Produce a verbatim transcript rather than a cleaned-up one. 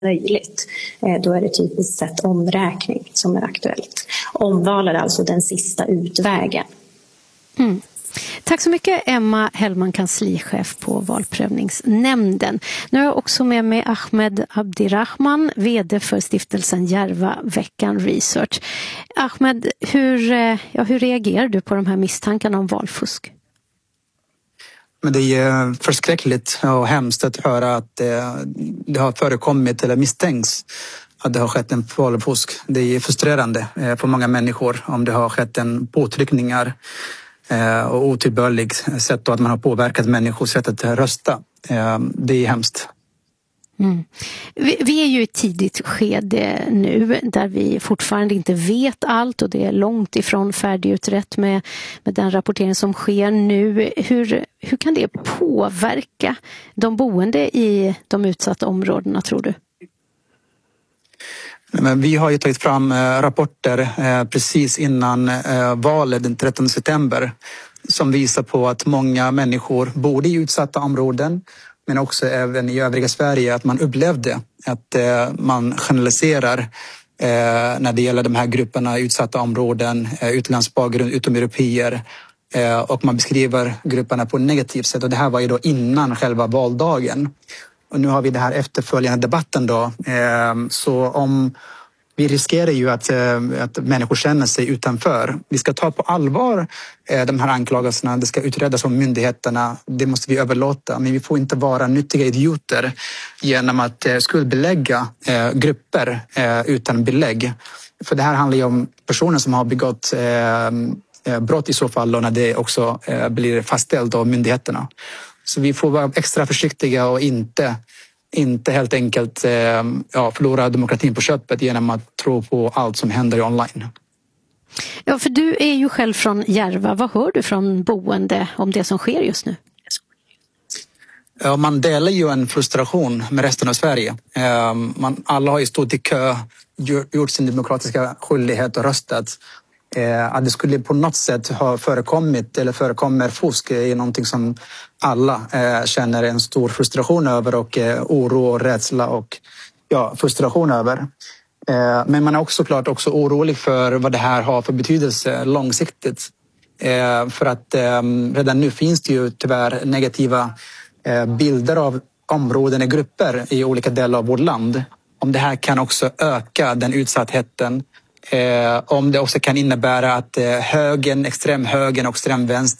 möjligt. Då är det typiskt sett omräkning som är aktuellt. Omval är alltså den sista utvägen. Mm. Tack så mycket Emma Hellman, kanslichef på valprövningsnämnden. Nu har jag också med mig Ahmed Abdirahman, vd för stiftelsen Järvaveckan Research. Ahmed, hur, ja, hur reagerar du på de här misstankarna om valfusk? Men det är förskräckligt och hemskt att höra att det, det har förekommit eller misstänks att det har skett en valfusk. Det är frustrerande för många människor om det har skett en påtryckningar och otillbörlig sätt att man har påverkat människors sätt att rösta. Det är hemskt. Mm. Vi, vi är ju i ett tidigt skede nu där vi fortfarande inte vet allt och det är långt ifrån färdigutrett med, med den rapportering som sker nu. Hur, hur kan det påverka de boende i de utsatta områdena, tror du? Men vi har ju tagit fram rapporter precis innan valet den trettonde september som visar på att många människor bor i utsatta områden men också även i övriga Sverige att man upplevde att man generaliserar när det gäller de här grupperna i utsatta områden, utländsk bakgrund, utomeuropeer, och man beskriver grupperna på ett negativt sätt och det här var ju då innan själva valdagen. Och nu har vi den här efterföljande debatten då. Så om vi riskerar ju att, att människor känner sig utanför. Vi ska ta på allvar de här anklagelserna. Det ska utredas av myndigheterna. Det måste vi överlåta. Men vi får inte vara nyttiga idioter genom att skuldbelägga grupper utan belägg. För det här handlar ju om personer som har begått brott i så fall och när det också blir fastställt av myndigheterna. Så vi får vara extra försiktiga och inte, inte helt enkelt ja, förlora demokratin på köpet genom att tro på allt som händer online. Ja, för du är ju själv från Järva. Vad hör du från boende om det som sker just nu? Ja, man delar ju en frustration med resten av Sverige. Man, alla har ju stått i kö, gjort sin demokratiska skyldighet och röstat. Att det skulle på något sätt ha förekommit eller förekommer fusk är någonting som alla känner en stor frustration över och oro och rädsla och ja, frustration över. Men man är också klart också orolig för vad det här har för betydelse långsiktigt. För att redan nu finns det ju tyvärr negativa bilder av områden och grupper i olika delar av vårt land. Om det här kan också öka den utsattheten. Eh, om det också kan innebära att eh, högern, extremhögern och extremvänster